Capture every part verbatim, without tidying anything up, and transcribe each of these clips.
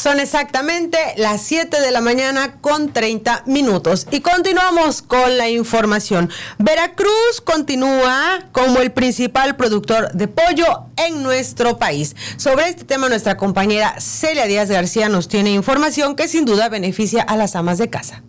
Son exactamente las siete de la mañana con treinta minutos y continuamos con la información. Veracruz continúa como el principal productor de pollo en nuestro país. Sobre este tema, nuestra compañera Celia Díaz García nos tiene información que sin duda beneficia a las amas de casa.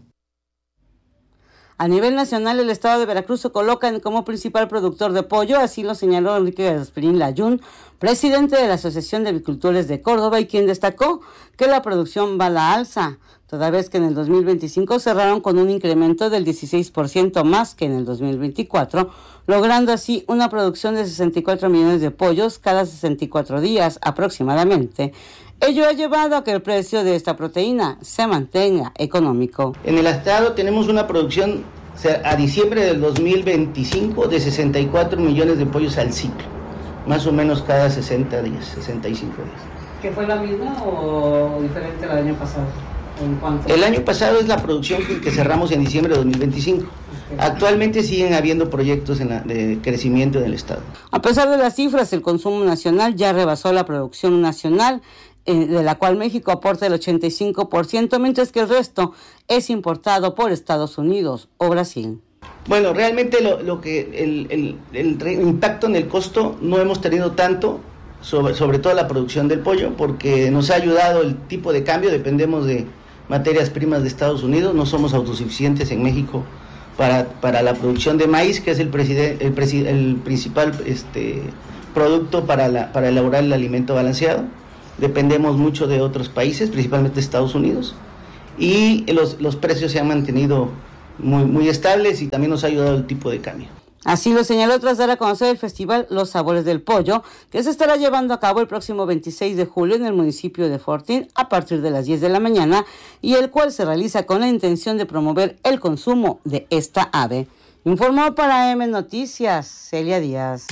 A nivel nacional, el estado de Veracruz se coloca como principal productor de pollo, así lo señaló Enrique Gasperín Layún, presidente de la Asociación de Avicultores de Córdoba, y quien destacó que la producción va a la alza, toda vez que en el dos mil veinticinco cerraron con un incremento del dieciséis por ciento más que en el dos mil veinticuatro, logrando así una producción de sesenta y cuatro millones de pollos cada sesenta y cuatro días aproximadamente. Ello ha llevado a que el precio de esta proteína se mantenga económico. En el estado tenemos una producción a diciembre del dos mil veinticinco de sesenta y cuatro millones de pollos al ciclo, más o menos cada sesenta días, sesenta y cinco días. ¿Que fue la misma o diferente al año pasado? ¿En cuánto? El año pasado es la producción que cerramos en diciembre de dos mil veinticinco. Actualmente siguen habiendo proyectos en la, de crecimiento en el estado. A pesar de las cifras, el consumo nacional ya rebasó la producción nacional, eh, de la cual México aporta el ochenta y cinco por ciento, mientras que el resto es importado por Estados Unidos o Brasil. Bueno, realmente lo, lo que el, el, el impacto en el costo no hemos tenido tanto, sobre, sobre todo la producción del pollo, porque nos ha ayudado el tipo de cambio, dependemos de materias primas de Estados Unidos, no somos autosuficientes en México para, para la producción de maíz, que es el, preside, el, presi, el principal este, producto para, la, para elaborar el alimento balanceado. Dependemos mucho de otros países, principalmente Estados Unidos, y los, los precios se han mantenido muy, muy estables y también nos ha ayudado el tipo de cambio. Así lo señaló tras dar a conocer el festival Los Sabores del Pollo, que se estará llevando a cabo el próximo veintiséis de julio en el municipio de Fortín a partir de las diez de la mañana, y el cual se realiza con la intención de promover el consumo de esta ave. Informó para M Noticias, Celia Díaz.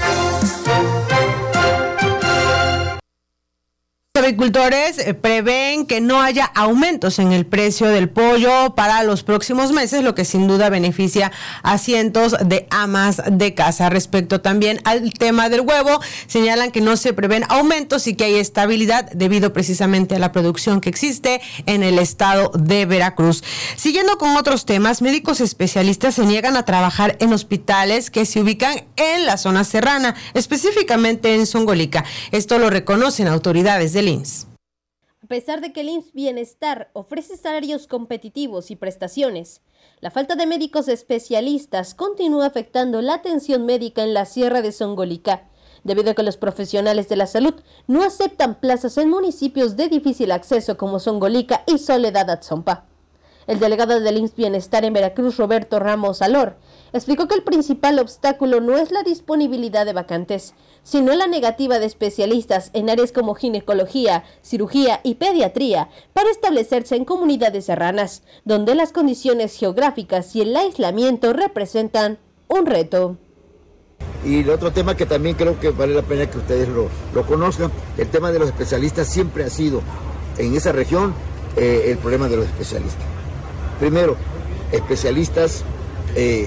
Los agricultores prevén que no haya aumentos en el precio del pollo para los próximos meses, lo que sin duda beneficia a cientos de amas de casa. Respecto también al tema del huevo, señalan que no se prevén aumentos y que hay estabilidad debido precisamente a la producción que existe en el estado de Veracruz. Siguiendo con otros temas, médicos especialistas se niegan a trabajar en hospitales que se ubican en la zona serrana, específicamente en Zongolica. Esto lo reconocen autoridades del I M S S. A pesar de que el I M S S Bienestar ofrece salarios competitivos y prestaciones, la falta de médicos especialistas continúa afectando la atención médica en la Sierra de Zongolica, debido a que los profesionales de la salud no aceptan plazas en municipios de difícil acceso como Zongolica y Soledad Atzompa. El delegado del I M S S Bienestar en Veracruz, Roberto Ramos Alor, explicó que el principal obstáculo no es la disponibilidad de vacantes, sino la negativa de especialistas en áreas como ginecología, cirugía y pediatría para establecerse en comunidades serranas, donde las condiciones geográficas y el aislamiento representan un reto. Y el otro tema que también creo que vale la pena que ustedes lo, lo conozcan, el tema de los especialistas siempre ha sido en esa región eh, el problema de los especialistas. Primero, especialistas, eh,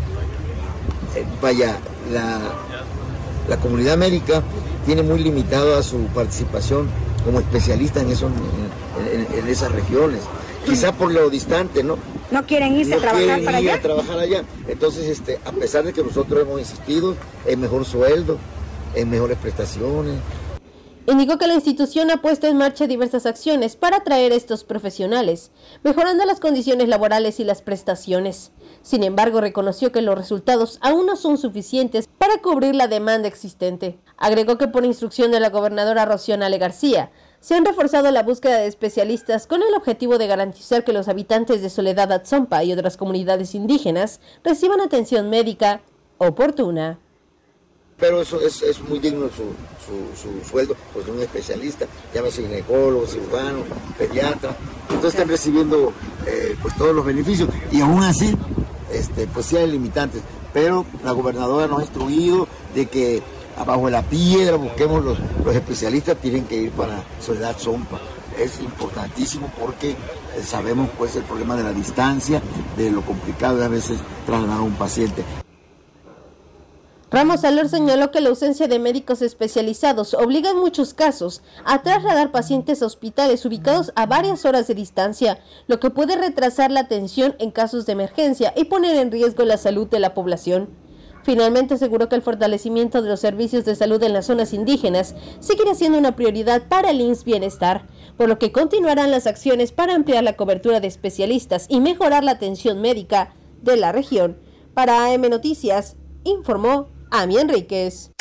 eh, vaya, la, la comunidad médica tiene muy limitada su participación como especialista en, eso, en, en, en esas regiones, quizá por lo distante, ¿no? No quieren irse no a trabajar quieren para ir allá. a trabajar allá. Entonces, este, a pesar de que nosotros hemos insistido en mejor sueldo, en mejores prestaciones. Indicó que la institución ha puesto en marcha diversas acciones para atraer a estos profesionales, mejorando las condiciones laborales y las prestaciones. Sin embargo, reconoció que los resultados aún no son suficientes para cubrir la demanda existente. Agregó que por instrucción de la gobernadora Rocío Nale García, se han reforzado la búsqueda de especialistas con el objetivo de garantizar que los habitantes de Soledad Atzompa y otras comunidades indígenas reciban atención médica oportuna. Pero eso es, es muy digno su, su, su sueldo, pues un especialista, llámese ginecólogo, cirujano, pediatra, entonces están recibiendo eh, pues todos los beneficios y aún así este, pues sí hay limitantes, pero la gobernadora nos ha instruido de que abajo de la piedra busquemos los, los especialistas, tienen que ir para Soledad Atzompa. Es importantísimo porque sabemos pues el problema de la distancia, de lo complicado de a veces trasladar a un paciente. Ramos Salor señaló que la ausencia de médicos especializados obliga en muchos casos a trasladar pacientes a hospitales ubicados a varias horas de distancia, lo que puede retrasar la atención en casos de emergencia y poner en riesgo la salud de la población. Finalmente aseguró que el fortalecimiento de los servicios de salud en las zonas indígenas seguirá siendo una prioridad para el I M S S Bienestar, por lo que continuarán las acciones para ampliar la cobertura de especialistas y mejorar la atención médica de la región. Para A M Noticias, informó Ami Enríquez.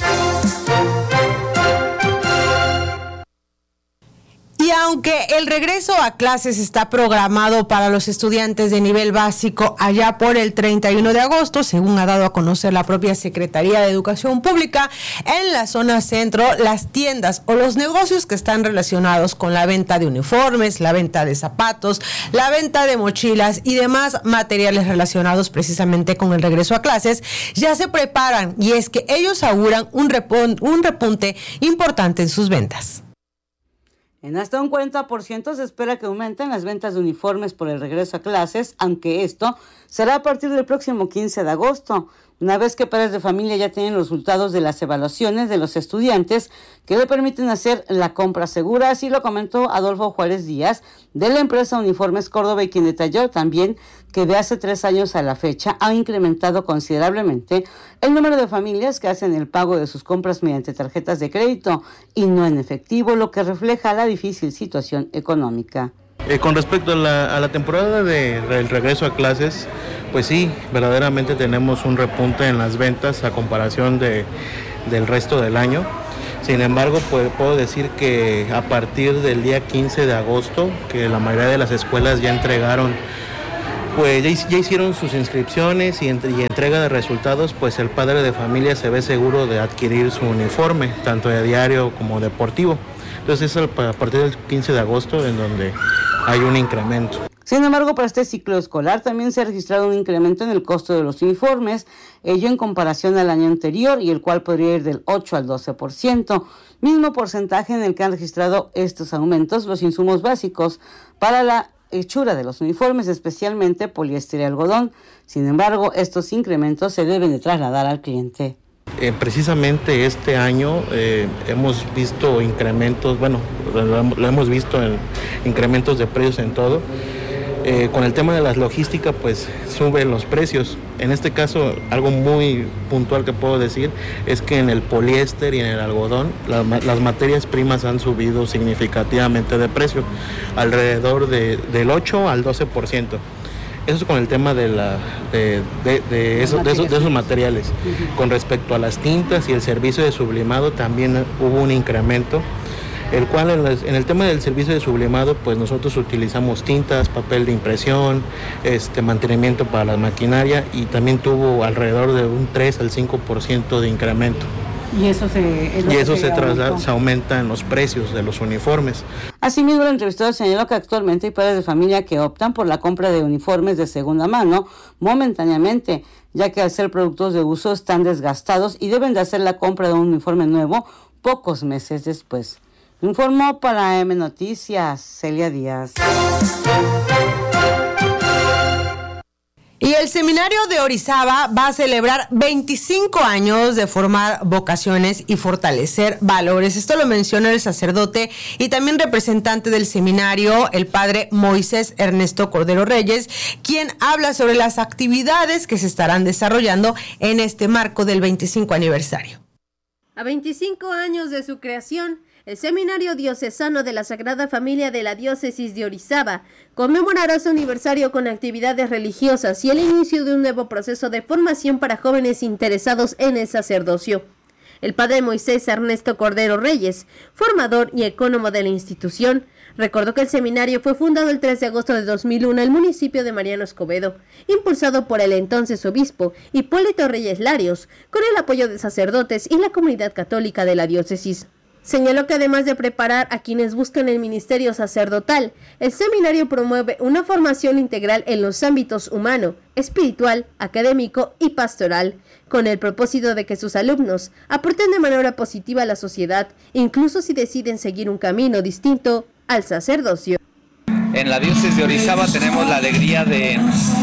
Y aunque el regreso a clases está programado para los estudiantes de nivel básico allá por el treinta y uno de agosto, según ha dado a conocer la propia Secretaría de Educación Pública, en la zona centro, las tiendas o los negocios que están relacionados con la venta de uniformes, la venta de zapatos, la venta de mochilas y demás materiales relacionados precisamente con el regreso a clases, ya se preparan, y es que ellos auguran un, repon- un repunte importante en sus ventas. En hasta un cuarenta por ciento se espera que aumenten las ventas de uniformes por el regreso a clases, aunque esto será a partir del próximo quince de agosto, una vez que padres de familia ya tienen los resultados de las evaluaciones de los estudiantes que le permiten hacer la compra segura. Así lo comentó Adolfo Juárez Díaz de la empresa Uniformes Córdoba, y quien detalló también que de hace tres años a la fecha ha incrementado considerablemente el número de familias que hacen el pago de sus compras mediante tarjetas de crédito y no en efectivo, lo que refleja la difícil situación económica. Eh, con respecto a la, a la temporada de, del regreso a clases, pues sí, verdaderamente tenemos un repunte en las ventas a comparación de, del resto del año. Sin embargo, pues, puedo decir que a partir del día quince de agosto, que la mayoría de las escuelas ya entregaron, pues ya, ya hicieron sus inscripciones y, entre, y entrega de resultados, pues el padre de familia se ve seguro de adquirir su uniforme, tanto de diario como deportivo. Entonces es a partir del quince de agosto en donde hay un incremento. Sin embargo, para este ciclo escolar también se ha registrado un incremento en el costo de los uniformes, ello en comparación al año anterior, y el cual podría ir del ocho al doce por ciento, mismo porcentaje en el que han registrado estos aumentos los insumos básicos para la hechura de los uniformes, especialmente poliéster y algodón. Sin embargo, estos incrementos se deben de trasladar al cliente. Eh, precisamente este año eh, hemos visto incrementos, bueno, lo, lo hemos visto en incrementos de precios en todo. Eh, con el tema de las logísticas, pues suben los precios. En este caso, algo muy puntual que puedo decir es que en el poliéster y en el algodón, la, las materias primas han subido significativamente de precio, alrededor de, del ocho al doce por ciento. Eso es con el tema de, la, de, de, de, eso, de, esos, de esos materiales. Uh-huh. Con respecto a las tintas y el servicio de sublimado, también hubo un incremento, el cual en, las, en el tema del servicio de sublimado, pues nosotros utilizamos tintas, papel de impresión, este mantenimiento para la maquinaria, y también tuvo alrededor de un tres al cinco por ciento de incremento. Y eso se, y eso se, traslada, se aumenta en los precios de los uniformes. Asimismo, el entrevistado señaló que actualmente hay padres de familia que optan por la compra de uniformes de segunda mano momentáneamente, ya que al ser productos de uso están desgastados y deben de hacer la compra de un uniforme nuevo pocos meses después. Informó para A M Noticias, Celia Díaz. Y el seminario de Orizaba va a celebrar veinticinco años de formar vocaciones y fortalecer valores. Esto lo menciona el sacerdote y también representante del seminario, el padre Moisés Ernesto Cordero Reyes, quien habla sobre las actividades que se estarán desarrollando en este marco del veinticinco aniversario. A veinticinco años de su creación, el Seminario Diocesano de la Sagrada Familia de la Diócesis de Orizaba conmemorará su aniversario con actividades religiosas y el inicio de un nuevo proceso de formación para jóvenes interesados en el sacerdocio. El padre Moisés Ernesto Cordero Reyes, formador y ecónomo de la institución, recordó que el seminario fue fundado el tres de agosto de dos mil uno en el municipio de Mariano Escobedo, impulsado por el entonces obispo Hipólito Reyes Larios, con el apoyo de sacerdotes y la comunidad católica de la diócesis. Señaló que además de preparar a quienes buscan el ministerio sacerdotal, el seminario promueve una formación integral en los ámbitos humano, espiritual, académico y pastoral, con el propósito de que sus alumnos aporten de manera positiva a la sociedad, incluso si deciden seguir un camino distinto al sacerdocio. En la diócesis de Orizaba tenemos la alegría de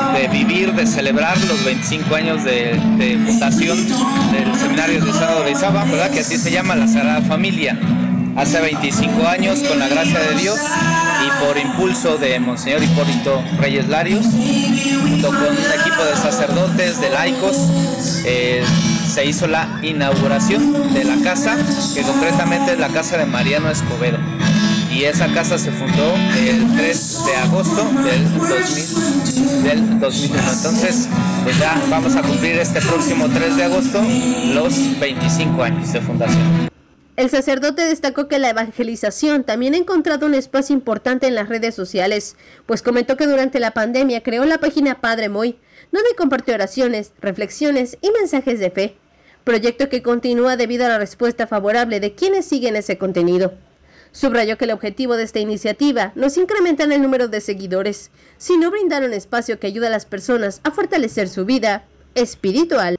de vivir, de celebrar los veinticinco años de, de fundación del Seminario de San Orizaba, ¿verdad? Que así se llama, la Sagrada Familia. Hace veinticinco años, con la gracia de Dios y por impulso de Monseñor Hipólito Reyes Larios, junto con un equipo de sacerdotes, de laicos, eh, se hizo la inauguración de la casa, que concretamente es la casa de Mariano Escobedo. Y esa casa se fundó el tres de agosto del dos mil, del dos mil uno. Entonces, pues ya vamos a cumplir este próximo tres de agosto los veinticinco años de fundación. El sacerdote destacó que la evangelización también ha encontrado un espacio importante en las redes sociales, pues comentó que durante la pandemia creó la página Padre Moy, donde compartió oraciones, reflexiones y mensajes de fe, proyecto que continúa debido a la respuesta favorable de quienes siguen ese contenido. Subrayó que el objetivo de esta iniciativa no es incrementar el número de seguidores, sino brindar un espacio que ayude a las personas a fortalecer su vida espiritual.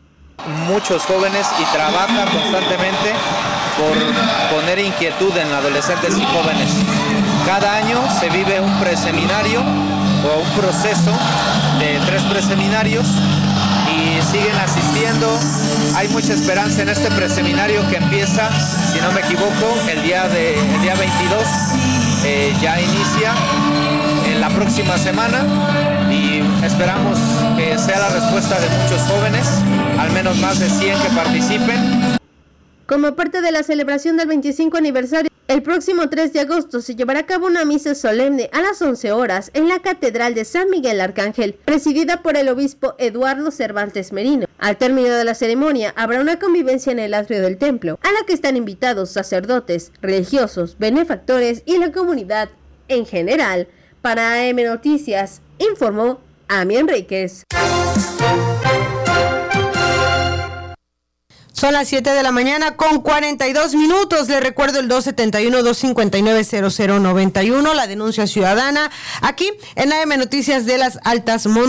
Muchos jóvenes y trabaja constantemente por poner inquietud en adolescentes y jóvenes. Cada año se vive un preseminario o un proceso de tres preseminarios y siguen asistiendo. Hay mucha esperanza en este preseminario que empieza, si no me equivoco, el día, de, el día veintidós, eh, ya inicia en la próxima semana y esperamos que sea la respuesta de muchos jóvenes, al menos más de cien que participen. Como parte de la celebración del veinticinco aniversario, el próximo tres de agosto se llevará a cabo una misa solemne a las once horas en la Catedral de San Miguel Arcángel, presidida por el obispo Eduardo Cervantes Merino. Al término de la ceremonia habrá una convivencia en el atrio del templo, a la que están invitados sacerdotes, religiosos, benefactores y la comunidad en general. Para A M Noticias, informó Ami Enríquez. Son las siete de la mañana con cuarenta y dos minutos. Les recuerdo el dos siete uno, dos cinco nueve, cero cero nueve uno, la denuncia ciudadana, aquí en A M Noticias de las Altas Montañas.